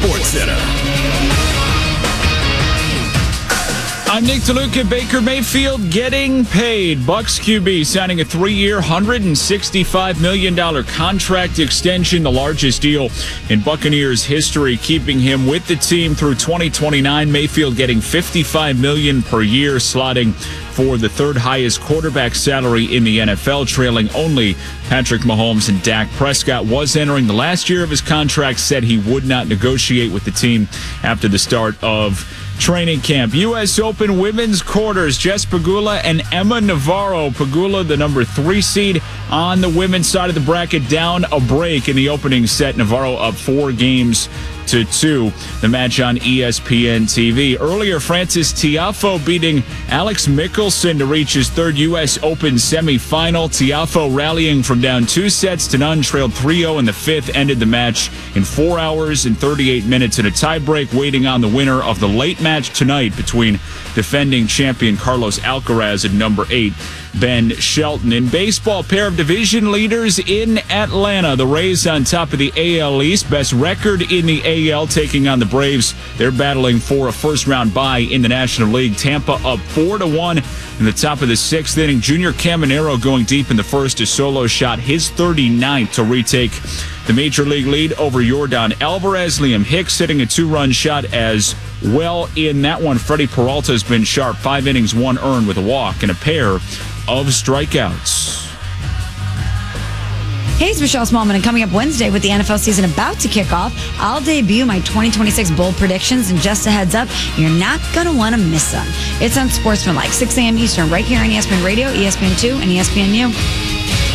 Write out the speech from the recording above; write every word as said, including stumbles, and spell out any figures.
Sports Center. I'm Nick DeLuca. Baker Mayfield getting paid. Bucks Q B signing a three-year, one hundred sixty-five million dollars contract extension, the largest deal in Buccaneers history, keeping him with the team through twenty twenty-nine. Mayfield getting fifty-five million dollars per year, slotting for the third highest quarterback salary in the N F L, trailing only Patrick Mahomes and Dak Prescott. Was entering the last year of his contract, said he would not negotiate with the team after the start of training camp. U S Open women's quarters, Jess Pegula and Emma Navarro. Pegula, the number three seed on the women's side of the bracket, down a break in the opening set. Navarro up four games to two. The match on E S P N T V. Earlier, Frances Tiafoe beating Alex Mickelson to reach his third U S Open semifinal. Tiafoe rallying from down two sets to none, trailed three oh in the fifth, ended the match in four hours and thirty-eight minutes in a tiebreak, waiting on the winner of the late match tonight between defending champion Carlos Alcaraz and number eight Ben Shelton. In baseball, pair of division leaders in Atlanta. The Rays on top of the A L East, best record in the A L, taking on the Braves. They're battling for a first-round bye in the National League. Tampa up four to one in the top of the sixth inning. Junior Caminero going deep in the first, a solo shot, his thirty-ninth to retake the Major League lead over Yordan Alvarez. Liam Hicks hitting a two-run shot as well in that one. Freddie Peralta has been sharp. Five innings, one earned with a walk and a pair of strikeouts. Hey, it's Michelle Smallman, and coming up Wednesday with the N F L season about to kick off, I'll debut my twenty twenty-six bold predictions, and just a heads up, you're not going to want to miss them. It's on Sportsmanlike, six a.m. Eastern, right here on E S P N Radio, E S P N two, and E S P N U.